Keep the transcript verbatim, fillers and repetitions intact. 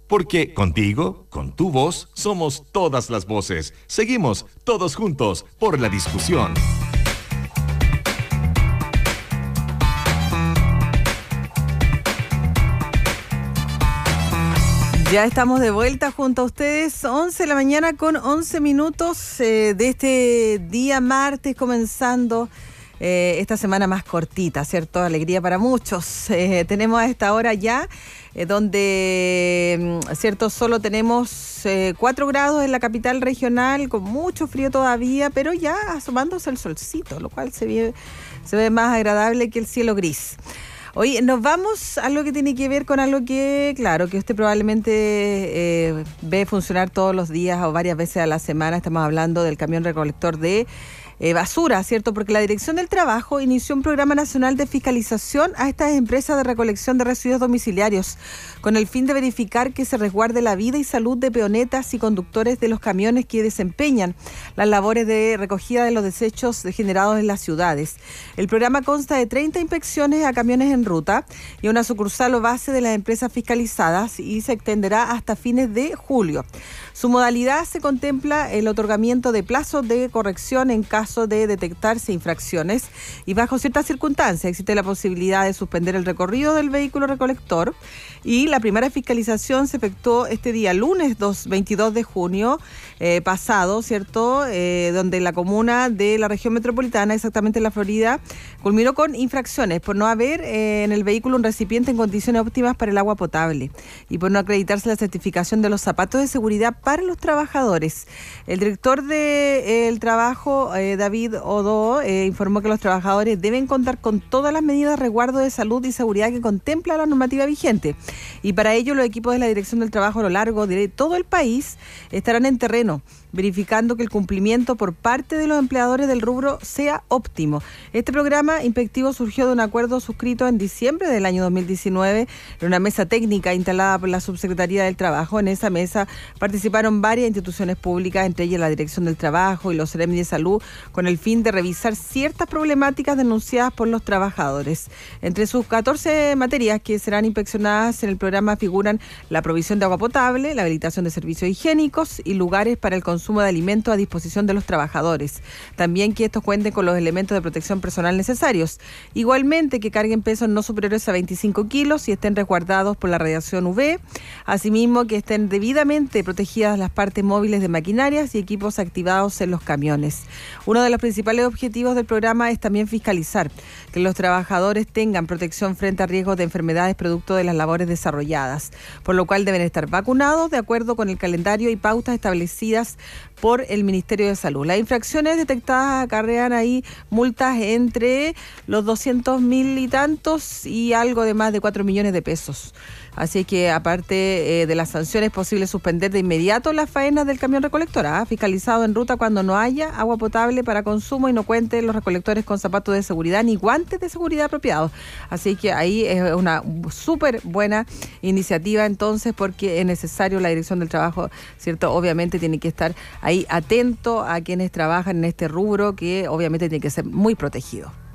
Porque contigo, con tu voz, somos todas las voces. Seguimos todos juntos por la discusión. Ya estamos de vuelta junto a ustedes, once de la mañana con once minutos eh, de este día martes, comenzando eh, esta semana más cortita, ¿cierto? Alegría para muchos. Eh, tenemos a esta hora ya, eh, donde, ¿cierto? Solo tenemos eh, cuatro grados en la capital regional, con mucho frío todavía, pero ya asomándose el solcito, lo cual se ve, se ve más agradable que el cielo gris. Oye, nos vamos a algo que tiene que ver con algo que, claro, que usted probablemente eh, ve funcionar todos los días o varias veces a la semana. Estamos hablando del camión recolector de eh, basura, ¿cierto? Porque la Dirección del Trabajo inició un programa nacional de fiscalización a estas empresas de recolección de residuos domiciliarios, con el fin de verificar que se resguarde la vida y salud de peonetas y conductores de los camiones que desempeñan las labores de recogida de los desechos generados en las ciudades. El programa consta de treinta inspecciones a camiones en ruta y una sucursal o base de las empresas fiscalizadas y se extenderá hasta fines de julio. Su modalidad se contempla el otorgamiento de plazos de corrección en caso de detectarse infracciones y bajo ciertas circunstancias existe la posibilidad de suspender el recorrido del vehículo recolector. Y la primera fiscalización se efectuó este día lunes veintidós de junio eh, pasado, ¿cierto? Eh, donde la comuna de la región metropolitana, exactamente la Florida, culminó con infracciones por no haber eh, en el vehículo un recipiente en condiciones óptimas para el agua potable y por no acreditarse la certificación de los zapatos de seguridad para los trabajadores. El director del de, eh, trabajo, eh, David Odo, eh, informó que los trabajadores deben contar con todas las medidas de resguardo de salud y seguridad que contempla la normativa vigente. Y para ello los equipos de la Dirección del Trabajo a lo largo de todo el país estarán en terreno, verificando que el cumplimiento por parte de los empleadores del rubro sea óptimo. Este programa inspectivo surgió de un acuerdo suscrito en diciembre del año dos mil diecinueve en una mesa técnica instalada por la Subsecretaría del Trabajo. En esa mesa participaron varias instituciones públicas, entre ellas la Dirección del Trabajo y los Seremi de Salud, con el fin de revisar ciertas problemáticas denunciadas por los trabajadores. Entre sus catorce materias que serán inspeccionadas en el programa figuran la provisión de agua potable, la habilitación de servicios higiénicos y lugares para el consumo consumo de alimentos a disposición de los trabajadores. También que estos cuenten con los elementos de protección personal necesarios. Igualmente que carguen pesos no superiores a veinticinco kilos y estén resguardados por la radiación U V. Asimismo que estén debidamente protegidas las partes móviles de maquinarias y equipos activados en los camiones. Uno de los principales objetivos del programa es también fiscalizar que los trabajadores tengan protección frente a riesgos de enfermedades producto de las labores desarrolladas, por lo cual deben estar vacunados de acuerdo con el calendario y pautas establecidas por el Ministerio de Salud. Las infracciones detectadas acarrean ahí multas entre los doscientos mil y tantos y algo de más de cuatro millones de pesos. Así que aparte eh, de las sanciones, es posible suspender de inmediato las faenas del camión recolector, ¿ah? fiscalizado en ruta cuando no haya agua potable para consumo y no cuenten los recolectores con zapatos de seguridad ni guantes de seguridad apropiados. Así que ahí es una súper buena iniciativa entonces, porque es necesario, la Dirección del Trabajo, ¿cierto? Obviamente tiene que estar ahí atento a quienes trabajan en este rubro, que obviamente tiene que ser muy protegido.